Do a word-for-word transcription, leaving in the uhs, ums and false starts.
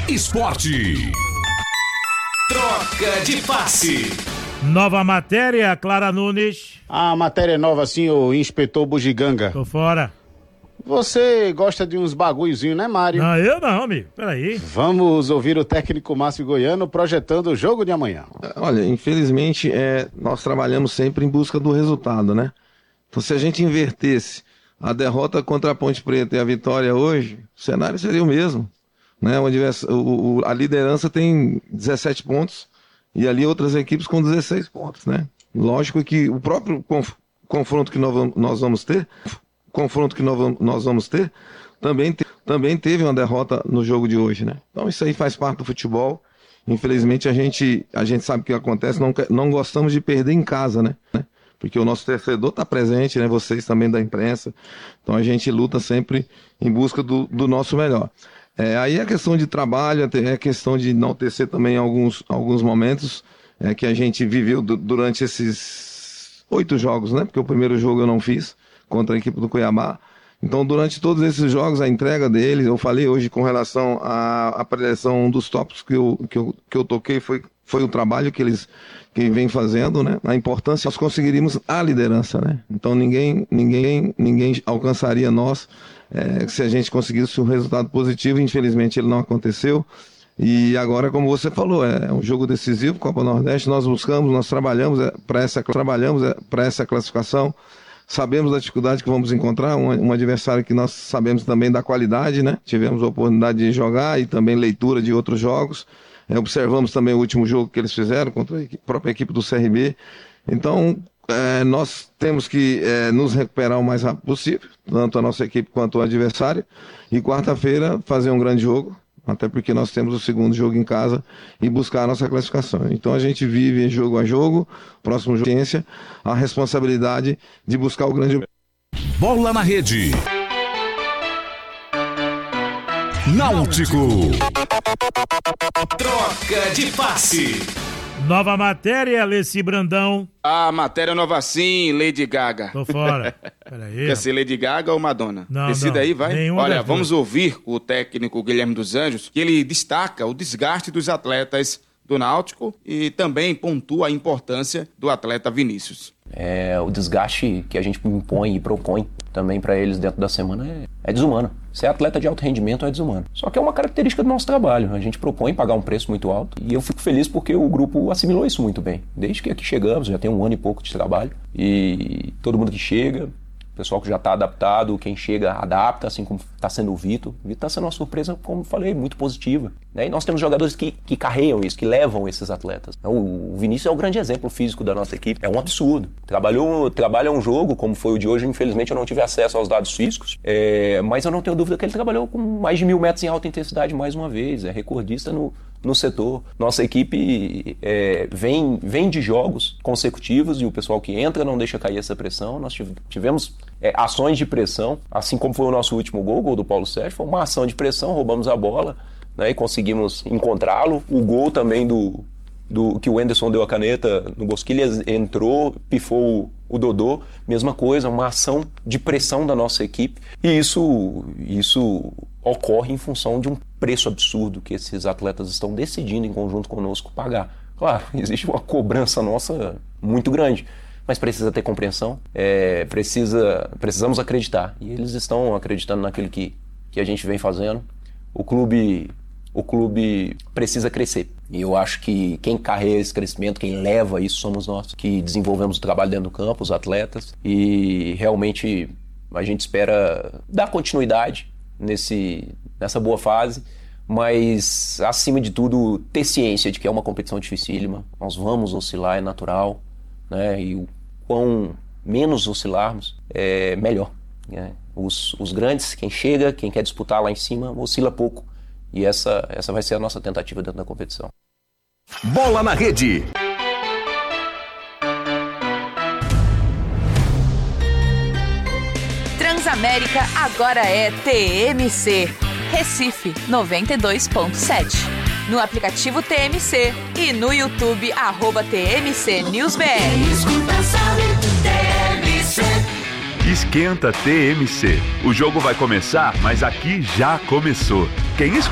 Esporte. Troca de passe. Nova matéria, Clara Nunes. A matéria é nova, sim, o inspetor Bugiganga. Tô fora. Você gosta de uns bagulhozinhos, né, Mário? Não, eu não, amigo. Peraí. Vamos ouvir o técnico Márcio Goiano projetando o jogo de amanhã. Olha, infelizmente, é, nós trabalhamos sempre em busca do resultado, né? Então, se a gente invertesse a derrota contra a Ponte Preta e a vitória hoje, o cenário seria o mesmo, né? O, o, a liderança tem dezessete pontos e ali outras equipes com dezesseis pontos, né? Lógico que o próprio conf, confronto que nós, nós vamos ter... confronto que nós vamos ter, também, te, também teve uma derrota no jogo de hoje, né? Então isso aí faz parte do futebol. Infelizmente a gente, a gente sabe o que acontece, não, não gostamos de perder em casa, né? Porque o nosso torcedor está presente, né? Vocês também da imprensa. Então a gente luta sempre em busca do, do nosso melhor. É, aí é questão de trabalho, é questão de enaltecer também alguns, alguns momentos é, que a gente viveu do, durante esses oito jogos, né? Porque o primeiro jogo eu não fiz contra a equipe do Cuiabá. Então, durante todos esses jogos, a entrega deles, eu falei hoje com relação à, à preleção, um dos tópicos que eu, que eu, que eu toquei foi, foi o trabalho que eles que vêm fazendo, né? A importância, nós conseguiríamos a liderança, né? Então, ninguém, ninguém, ninguém alcançaria nós é, se a gente conseguisse um resultado positivo. Infelizmente, ele não aconteceu. E agora, como você falou, é um jogo decisivo, Copa Nordeste, nós buscamos, nós trabalhamos é, para essa, trabalhamos é, para essa classificação. Sabemos da dificuldade que vamos encontrar, um, um adversário que nós sabemos também da qualidade, né? Tivemos a oportunidade de jogar e também leitura de outros jogos. É, observamos também o último jogo que eles fizeram contra a própria equipe do C R B. Então, é, nós temos que é, nos recuperar o mais rápido possível, tanto a nossa equipe quanto o adversário. E quarta-feira fazer um grande jogo, até porque nós temos o segundo jogo em casa e buscar a nossa classificação. Então a gente vive jogo a jogo, próximo jogo, a responsabilidade de buscar o grande... Bola na rede. Náutico. Troca de passe. Nova matéria, Alessi Brandão. A matéria nova sim, Lady Gaga. Tô fora. Peraí. Quer ser Lady Gaga ou Madonna? Não, Decida não. aí, vai. Nenhuma Olha, das vamos duas. ouvir o técnico Guilherme dos Anjos, que ele destaca o desgaste dos atletas do Náutico e também pontua a importância do atleta Vinícius. É, o desgaste que a gente impõe e propõe também para eles dentro da semana é, é desumano. Ser atleta de alto rendimento é desumano. Só que é uma característica do nosso trabalho. A gente propõe pagar um preço muito alto e eu fico feliz porque o grupo assimilou isso muito bem. Desde que aqui chegamos, já tem um ano e pouco de trabalho e todo mundo que chega, o pessoal que já está adaptado, quem chega adapta, assim como está sendo o Vitor. O Vitor está sendo uma surpresa, como eu falei, muito positiva. Né? E nós temos jogadores que, que carregam isso, que levam esses atletas. O Vinícius é o grande exemplo físico da nossa equipe. É um absurdo. Trabalhou, trabalha um jogo, como foi o de hoje. Infelizmente eu não tive acesso aos dados físicos, é, mas eu não tenho dúvida que ele trabalhou com mais de mil metros em alta intensidade mais uma vez. É recordista no, no setor. Nossa equipe é, vem, vem de jogos consecutivos e o pessoal que entra não deixa cair essa pressão. Nós tivemos é, ações de pressão, assim como foi o nosso último gol, o gol do Paulo Sérgio. Foi uma ação de pressão, roubamos a bola, né, e conseguimos encontrá-lo. O gol também do, do que o Anderson deu a caneta no Bosquilha, entrou, pifou o, o Dodô, mesma coisa, uma ação de pressão da nossa equipe. E isso, isso ocorre em função de um preço absurdo que esses atletas estão decidindo em conjunto conosco pagar. Claro, existe uma cobrança nossa muito grande, mas precisa ter compreensão, é, precisa, precisamos acreditar. E eles estão acreditando naquilo que, que a gente vem fazendo. O clube, o clube precisa crescer. E eu acho que quem carrega esse crescimento, quem leva isso, somos nós, que desenvolvemos o trabalho dentro do campo, os atletas. E realmente a gente espera dar continuidade nesse, nessa boa fase, mas acima de tudo ter ciência de que é uma competição dificílima. Nós vamos oscilar, é natural, né? E o quão menos oscilarmos, é melhor. Né? Os, os grandes, quem chega, quem quer disputar lá em cima, oscila pouco. E essa, essa vai ser a nossa tentativa dentro da competição. Bola na rede. Transamérica agora é T M C. Recife noventa e dois ponto sete. No aplicativo T M C e no YouTube, arroba T M C News B R. Esquenta T M C. O jogo vai começar, mas aqui já começou. Quem escuta